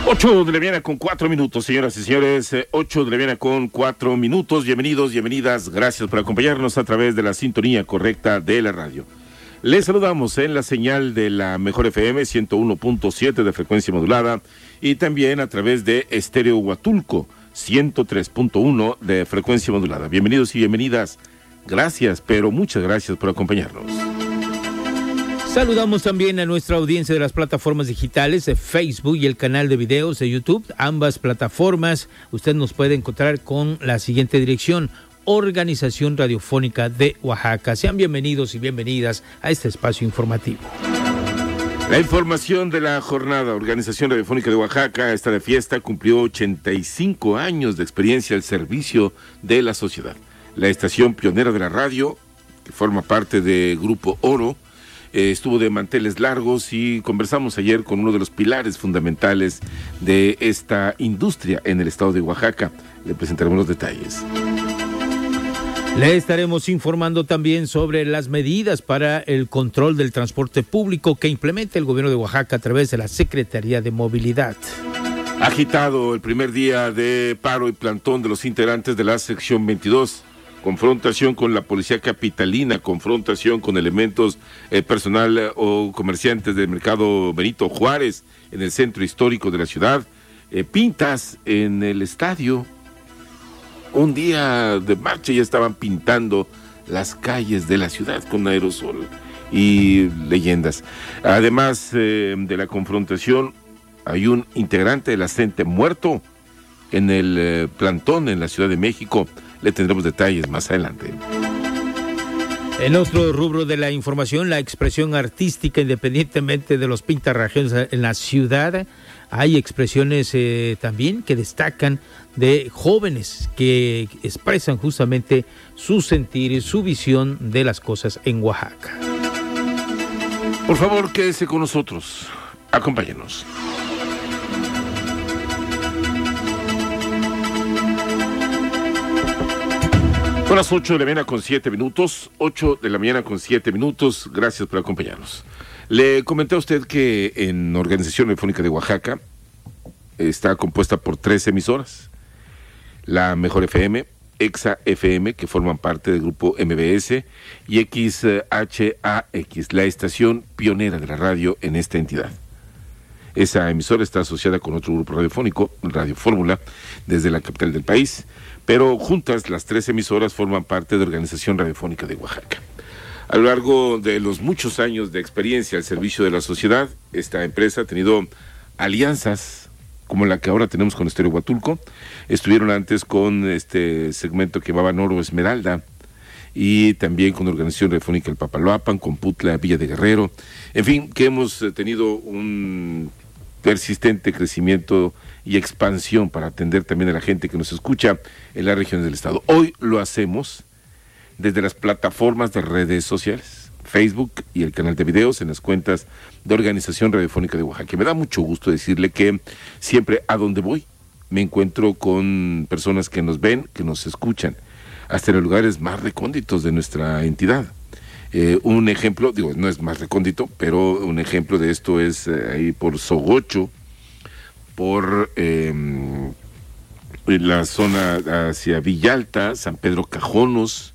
8:04, señoras y señores, 8:04. Bienvenidos, bienvenidas, gracias por acompañarnos a través de la sintonía correcta de la radio. Les saludamos en la señal de la Mejor FM 101.7 de frecuencia modulada y también a través de Estéreo Huatulco 103.1 de frecuencia modulada. Bienvenidos y bienvenidas, gracias, pero muchas gracias por acompañarnos. Saludamos también a nuestra audiencia de las plataformas digitales de Facebook y el canal de videos de YouTube. Ambas plataformas usted nos puede encontrar con la siguiente dirección: Organización Radiofónica de Oaxaca. Sean bienvenidos y bienvenidas a este espacio informativo. La información de la jornada. Organización Radiofónica de Oaxaca está de fiesta, cumplió 85 años de experiencia al servicio de la sociedad. La estación pionera de la radio, que forma parte de Grupo Oro, estuvo de manteles largos y conversamos ayer con uno de los pilares fundamentales de esta industria en el estado de Oaxaca. Le presentaremos los detalles. Le estaremos informando también sobre las medidas para el control del transporte público que implementa el gobierno de Oaxaca a través de la Secretaría de Movilidad. Agitado el primer día de paro y plantón de los integrantes de la sección 22. Confrontación con la policía capitalina, confrontación con elementos personal o comerciantes del mercado Benito Juárez en el centro histórico de la ciudad, pintas en el estadio. Un día de marcha ya estaban pintando las calles de la ciudad con aerosol y leyendas. Además de la confrontación, hay un integrante de la CENTE muerto en el plantón en la Ciudad de México. Le tendremos detalles más adelante. En otro rubro de la información, la expresión artística, independientemente de los pintarrajeos en la ciudad, hay expresiones también que destacan de jóvenes que expresan justamente su sentir y su visión de las cosas en Oaxaca. Por favor, quédese con nosotros. Acompáñenos. Son las 8 de la mañana con 7 minutos, 8 de la mañana con 7 minutos, gracias por acompañarnos. Le comenté a usted que en Organización Radiofónica de Oaxaca está compuesta por 3 emisoras, la Mejor FM, Exa FM, que forman parte del grupo MBS, y XHAX, la estación pionera de la radio en esta entidad. Esa emisora está asociada con otro grupo radiofónico, Radio Fórmula, desde la capital del país, pero juntas las 3 emisoras forman parte de Organización Radiofónica de Oaxaca. A lo largo de los muchos años de experiencia al servicio de la sociedad, esta empresa ha tenido alianzas como la que ahora tenemos con Estéreo Huatulco. Estuvieron antes con este segmento que llamaba Oro Esmeralda, y también con Organización Radiofónica El Papaloapan, con Putla, Villa de Guerrero. En fin, que hemos tenido un persistente crecimiento y expansión para atender también a la gente que nos escucha en las regiones del estado. Hoy lo hacemos desde las plataformas de redes sociales, Facebook y el canal de videos en las cuentas de Organización Radiofónica de Oaxaca. Me da mucho gusto decirle que siempre a donde voy me encuentro con personas que nos ven, que nos escuchan, hasta en los lugares más recónditos de nuestra entidad. Un ejemplo, digo, no es más recóndito, pero un ejemplo de esto es ahí por Sogocho, por la zona hacia Villalta, San Pedro Cajonos,